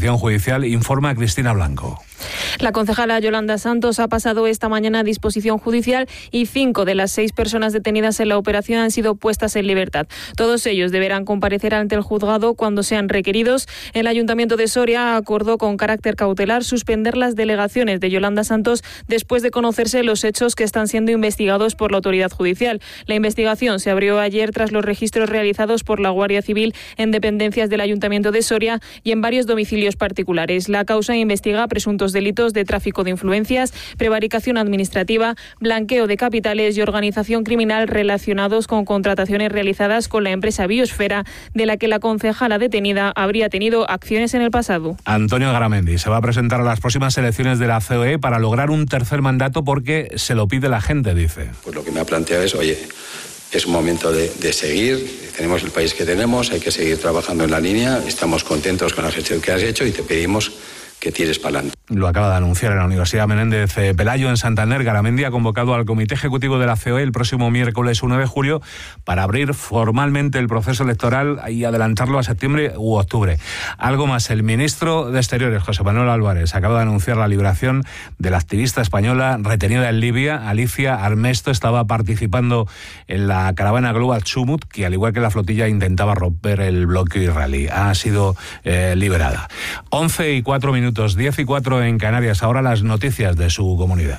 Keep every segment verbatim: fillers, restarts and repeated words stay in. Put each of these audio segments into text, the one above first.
disposición judicial, informa Cristina Blanco. La concejala Yolanda Santos ha pasado esta mañana a disposición judicial y cinco de las seis personas detenidas en la operación han sido puestas en libertad. Todos ellos deberán comparecer ante el juzgado cuando sean requeridos. El Ayuntamiento de Soria acordó con carácter cautelar suspender las delegaciones de Yolanda Santos después de conocerse los hechos que están siendo investigados por la autoridad judicial. La investigación se abrió ayer tras los registros realizados por la Guardia Civil en dependencias del Ayuntamiento de Soria y en varios domicilios particulares. La causa investiga presuntos delitos de tráfico de influencias, prevaricación administrativa, blanqueo de capitales y organización criminal relacionados con contrataciones realizadas con la empresa Biosfera, de la que la concejala detenida habría tenido acciones en el pasado. Antonio Garamendi se va a presentar a las próximas elecciones de la C O E para lograr un tercer mandato porque se lo pide la gente, dice. Pues lo que me ha planteado es, oye, es un momento de, de seguir, tenemos el país que tenemos, hay que seguir trabajando en la línea, estamos contentos con la gestión que has hecho y te pedimos que tires para adelante. Lo acaba de anunciar en la Universidad Menéndez Pelayo en Santander. Garamendi ha convocado al Comité Ejecutivo de la C O E el próximo miércoles uno de julio para abrir formalmente el proceso electoral y adelantarlo a septiembre u octubre. Algo más, el ministro de Exteriores, José Manuel Álvarez, acaba de anunciar la liberación de la activista española retenida en Libia. Alicia Armesto estaba participando en la caravana Global Chumut, que al igual que la flotilla intentaba romper el bloqueo israelí. Ha sido eh, liberada. once y cuatro minutos, diez y cuatro en Canarias. Ahora las noticias de su comunidad.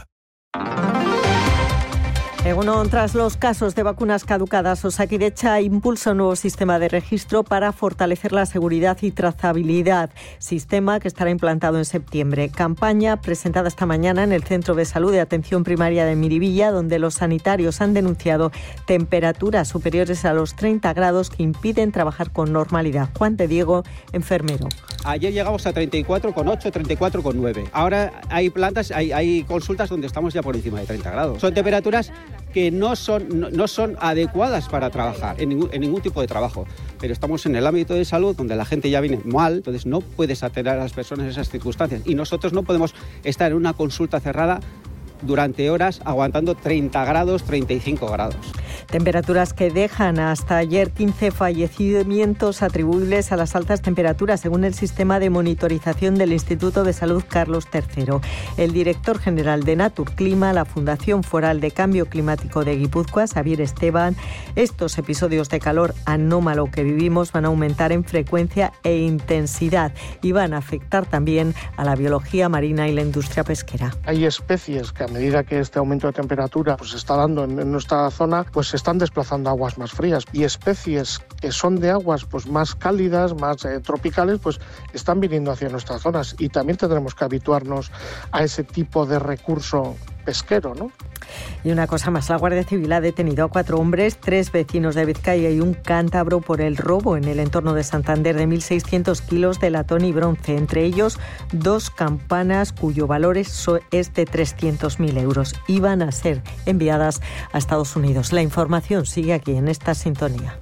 Egunon, tras los casos de vacunas caducadas, Osakidetza impulsa un nuevo sistema de registro para fortalecer la seguridad y trazabilidad, sistema que estará implantado en septiembre. Campaña presentada esta mañana en el Centro de Salud de Atención Primaria de Miribilla, donde los sanitarios han denunciado temperaturas superiores a los treinta grados que impiden trabajar con normalidad. Juan de Diego, enfermero. Ayer llegamos a treinta y cuatro coma ocho, treinta y cuatro coma nueve. Ahora hay plantas, hay, hay consultas donde estamos ya por encima de treinta grados. Son temperaturas que no son, no, no son adecuadas para trabajar, en ningún, en ningún tipo de trabajo. Pero estamos en el ámbito de salud, donde la gente ya viene mal, entonces no puedes atender a las personas en esas circunstancias. Y nosotros no podemos estar en una consulta cerrada durante horas aguantando treinta grados, treinta y cinco grados. Temperaturas que dejan hasta ayer quince fallecimientos atribuibles a las altas temperaturas, según el sistema de monitorización del Instituto de Salud Carlos tercero. El director general de Naturclima, la Fundación Foral de Cambio Climático de Guipúzcoa, Xavier Esteban, estos episodios de calor anómalo que vivimos van a aumentar en frecuencia e intensidad y van a afectar también a la biología marina y la industria pesquera. Hay especies que a medida que este aumento de temperatura pues, se está dando en, en nuestra zona, pues se están desplazando a aguas más frías, y especies que son de aguas pues, más cálidas, más eh, tropicales, pues están viniendo hacia nuestras zonas, y también tendremos que habituarnos a ese tipo de recurso pesquero, ¿no? Y una cosa más, la Guardia Civil ha detenido a cuatro hombres, tres vecinos de Vizcaya y un cántabro por el robo en el entorno de Santander de mil seiscientos kilos de latón y bronce, entre ellos dos campanas cuyo valor es de trescientos mil euros. Iban a ser enviadas a Estados Unidos. La información sigue aquí en esta sintonía.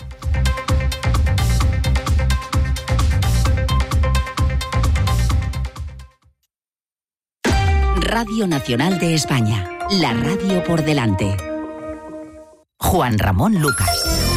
Radio Nacional de España, la radio por delante. Juan Ramón Lucas.